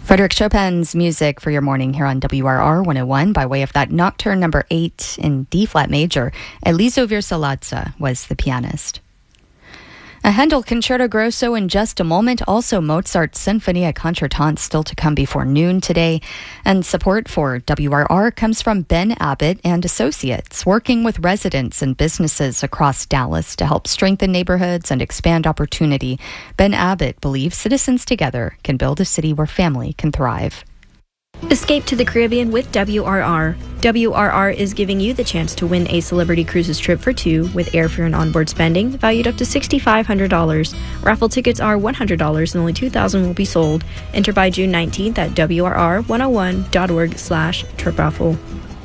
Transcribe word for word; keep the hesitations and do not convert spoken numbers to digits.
Frederick Chopin's music for your morning here on W R R one oh one by way of that Nocturne number eight in D-flat major. Elizo Virsaladze was the pianist. A Handel Concerto Grosso in just a moment. Also, Mozart's Sinfonia Concertante still to come before noon today. And support for W R R comes from Ben Abbott and Associates, working with residents and businesses across Dallas to help strengthen neighborhoods and expand opportunity. Ben Abbott believes citizens together can build a city where family can thrive. Escape to the Caribbean with W R R. W R R is giving you the chance to win a Celebrity Cruises trip for two with airfare and onboard spending valued up to six thousand five hundred dollars. Raffle tickets are one hundred dollars and only two thousand will be sold. Enter by June nineteenth at W R R one oh one dot org slash trip raffle.